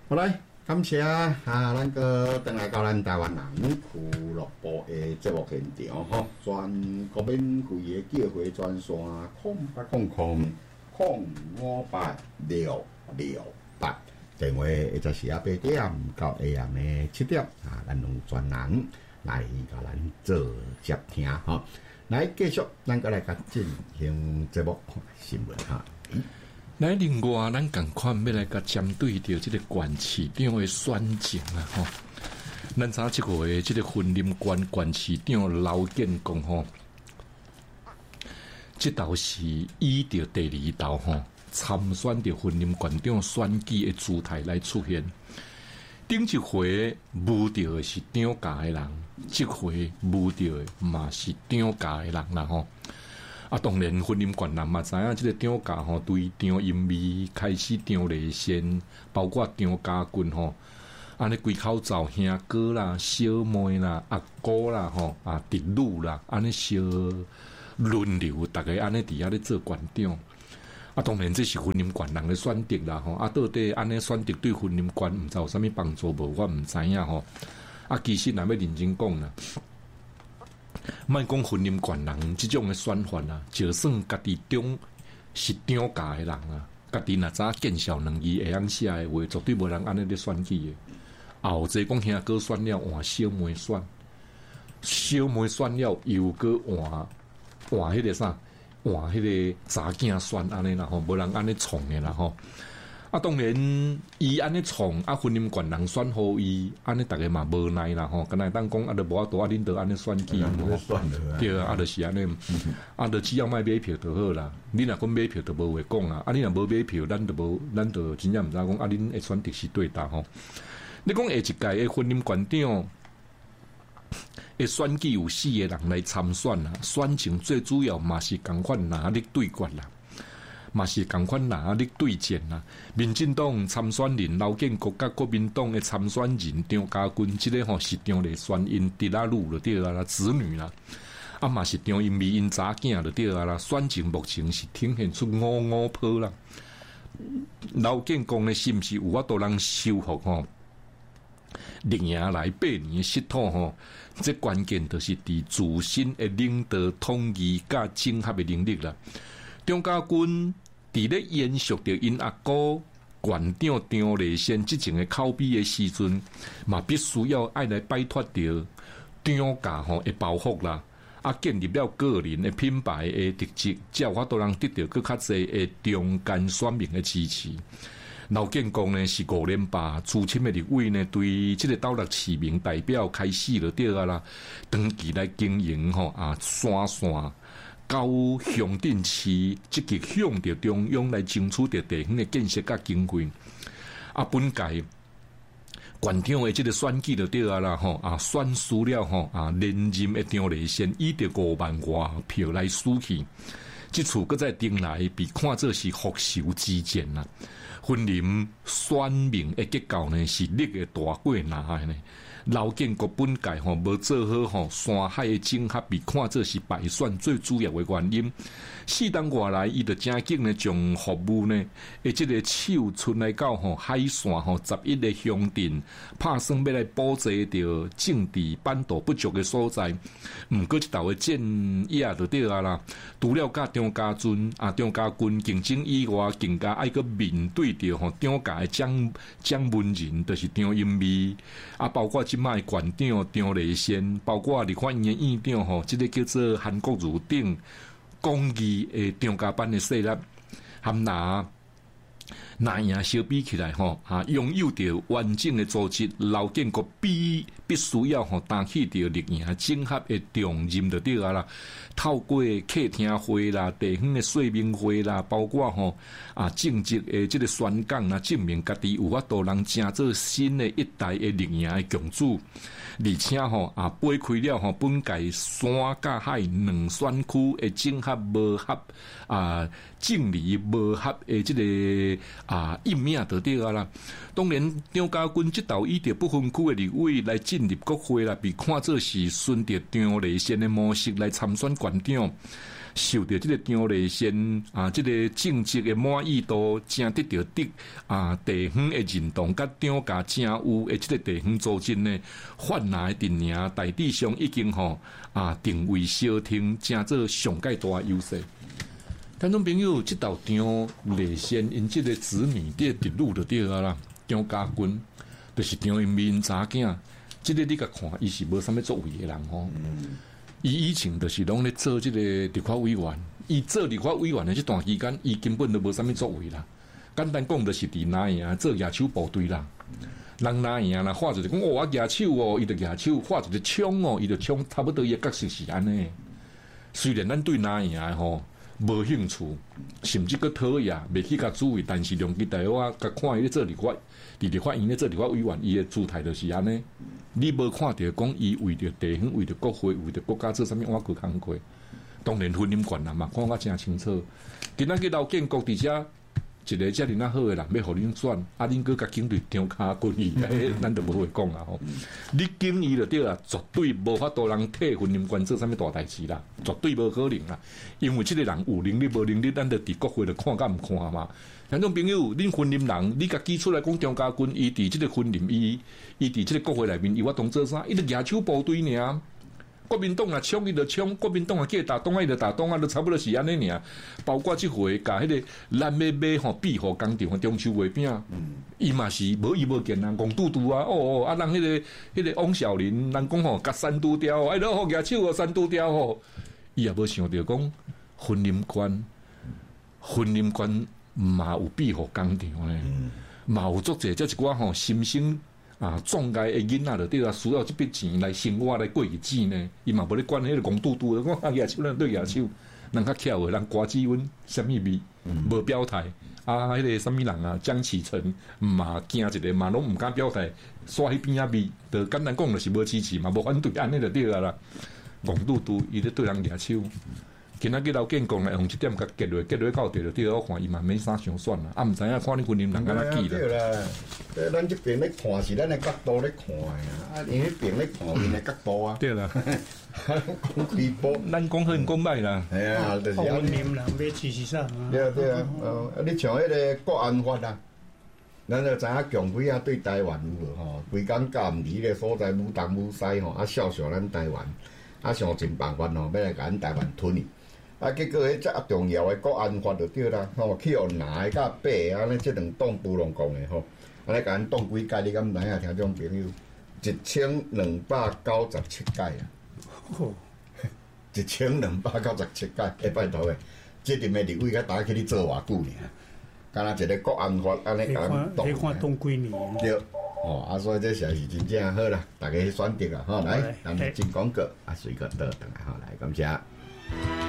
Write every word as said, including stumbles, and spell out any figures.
好来，感谢啊，咱个等来到咱台湾人俱乐部的节目现场吼，全国免费的叫回专线空八空空空五八六六八，电话会就是啊八点到下暗的七点啊，咱用专人来甲咱做接听吼。来继续，咱个来甲进行节目看新闻哈。 来，另外，咱赶快要来甲针对着这个县市长的选情啊，吼！咱知这个月这个云林县县市长刘建功吼，这道是以着第二道吼参选着云林县长选举的姿态来出现。顶一回无着的是涨价的人，这回无着的嘛是涨价的人啦吼。啊，当然，云林县人嘛知影即个涨价吼，对张英美开始张立宪，包括张家军吼，安尼规口罩兄哥啦、小妹啦、阿姑啦吼、啊侄女啦，安尼小轮流，逐个安尼伫遐咧做县长。啊，当然这是云林县人的选择啦吼。啊，到底安尼选择对云林县毋知有啥物帮助无？我毋知影吼。啊，其实若要认真讲啦。莫讲云林县人即种诶选法啊，就算家己中是涨价诶人啊，家己若早见效能力会晓写诶话，绝对无人安尼咧选举诶。后者讲兄哥选了换小妹选，小妹选了又搁换换迄个啥，换迄个查囝选安尼啦吼，无人安尼创诶啦吼。啊，当然，伊安尼创啊，云林县人选好伊，安尼逐个嘛无奈啦吼。敢若当讲啊，著无法度啊，恁著安尼选举嘛，对啊，啊，著是安尼，啊，著只要卖买票就好啦。你若讲买票就无话讲啊，啊，你若无买票，咱著无，咱著真正毋知讲啊，恁会选择是对答吼。你讲下一届诶云林县长诶选举有四个人来参选啦，选情最主要嘛是共款拿力对决啦。嘛是共款拿力对战啦，民进党参选人刘建国甲国民党的参选人张家军，即、这个吼是张立选因侄仔女就对啊啦，子女啦，啊嘛是张英美因查囝就对啊啦，选情目前是呈现出五五坡啦。刘建国呢是毋是有法度人收复吼？历年来八年的失土吼，这关键就是伫自身的领导、统御甲整合的能力啦。张家军伫咧延续着因阿哥县长张立宪之前的口碑的时阵，嘛必须要爱来摆脱着涨价吼的包袱啦，啊建立了个人的品牌的特质，才有法度人得到更较侪的中间选民的支持。刘建功呢是五连霸资深的立委呢，对这个斗六市民代表开始了对啊啦，长期来经营吼啊线线。高乡镇市积极向着中央来争取着地方的建设甲经费。啊，本届县长的这个选举就对啊啦吼啊，选输了吼啊，连任的张立宪以着五万外票来输去。这次搁再顶来被看作是复仇之战啦。云林选民的结构呢是力的大过拿的呢。刘建国本届吼无做好吼山海的整合，被看作是败选最主要的原因。四当外来，伊就正经呢将服务呢，诶，即个手伸来到吼海线吼十一个乡镇，拍算要来补齐着政治版图不足的所在。毋过即道的建议就对啊啦，除了甲张家军啊张家军竞争以外，更加爱个面对着吼张家的蒋蒋文仁，就是张英美啊，包括即卖县长张立宪，包括立法院的院长吼，即、这个叫做韩国瑜等公义的张家班的势力，含拿那样相比起来吼，啊，拥有着完整的组织，刘建国必必须要吼担起着历年整合的重任就对啊啦。透过客厅会啦、地方的说明会啦，包括吼啊政绩的这个宣讲啦，证明家己有法度人成做新的一代的历年的共主，而且吼啊掰开了吼本届山甲海两选区的整合无合啊正理无合的这个啊印命就对啊啦。当然张家军这道以着不分区的立委来进入国会啦，被看作是顺着张立宪的模式来参选县长。 受到这个张立宪啊，这个政绩的满意度，正得到的啊地方的认同，甲张家正有的这个地方组织呢，换来的阵营大致上已经吼啊定位小厅，正做上界大优势。听众朋友，这道张立宪因这个子女的直路就对啊啦，张家军就是张因民查囝，这个你甲看，伊是无啥物作为的人吼。伊以前就是拢咧做这个立法委员，伊做立法委员的这段期间，伊根本都无啥物作为啦。简单讲，就是伫哪样做野手部队啦。人哪样啦，画一个讲哦，我野手哦，伊就野手；画一个枪哦，伊就枪，差不多伊的角色是安尼。虽然咱对哪样吼无兴趣，甚至个讨厌，未去甲注意，但是量其大我甲看伊咧做立法，伫立法院咧做立法委员，伊的姿态就是安尼。你无看到讲伊为着地方、为着国会、为着国家做啥物挖掘工课，当然婚姻权啦嘛，看甲真清楚。今仔日老建国伫遮一个遮尔那好诶人，要互恁选，啊，恁搁甲警队张卡军伊，诶，咱就无话讲啦吼。你警伊就对啦，绝对无法度人替婚姻权做啥物大代志啦，绝对无可能啦。因为即个人有能力无能力，咱就伫国会就看甲毋看嘛。听众朋友，恁婚姻人，你甲举出来讲张家军，伊伫即个婚姻，伊伊伫即个国会内面，伊我当做啥？伊著野手部队尔。国民党啊冲伊就冲，国民党啊叫打东啊伊就打东啊，都差不多是安尼尔。包括即回甲迄个咱要买吼庇护工厂中秋月饼，伊嘛是无伊无见人讲嘟嘟啊，哦哦啊，人迄、那个迄、那个王小林，人讲吼甲三嘟雕，哎，落好野手哦，三嘟雕吼，伊也无想着讲婚姻权，婚姻权嘛有庇护工厂咧，嘛有足济，即一寡吼心声。啊，壮介的囡仔就对啦，需要这笔钱来生活来过日子呢。伊嘛无咧管迄个公嘟嘟，讲野手人对野手，人较巧的，人瓜子温什么味，无表态。啊，迄、那个什么人啊，江启臣嘛惊一个嘛，拢毋敢表态，刷迄边仔味，就简单讲就是无支持嘛，无反对，安尼就对啦啦。公嘟嘟伊咧对人野手。今仔日老建讲来用一点甲结落，结落到地就对我看伊嘛没啥想选啦，啊，毋知影看你婚姻人敢若记啦。对啦，呃，咱这边咧看是咱的角度咧看的啊，啊，因迄边咧看因的角度啊。 对啦， 讲开播， 咱讲好讲歹啦。 系啊，就是安尼。人要支持啥？ 对啊对啊，哦，啊，你像迄个国安法啊，咱就知影强鬼啊对台湾有无吼，规工甲毋离个所在武东武西吼，啊笑笑咱台湾，啊想尽办法吼，要来甲咱台湾吞去。啊，结果迄遮重要的国安法就对啦，吼，去互拿甲爬安尼，即两党不拢讲的吼，安尼甲咱党几届，你敢知影？听众朋友，一千两百九十七届啊！哦，一千两百九十七届，哎，拜托诶，即阵的立委甲大家去你做偌久呢？敢若一个国安法安尼甲咱党， 你看党几年？ 对，哦，啊，所以这实是真正好啦，大家去选择啊，吼，来，咱们进广告啊，随个倒转来，吼，来，感谢。